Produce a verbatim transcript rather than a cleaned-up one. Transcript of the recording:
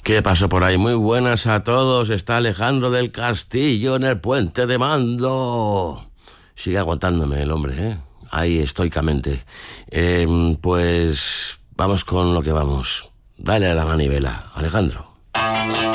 ¿Qué pasó por ahí? Muy buenas a todos. Está Alejandro del Castillo en el puente de mando. Sigue aguantándome el hombre, ¿eh? Ahí estoicamente. Eh, pues vamos con lo que vamos. Dale a la manivela, Alejandro.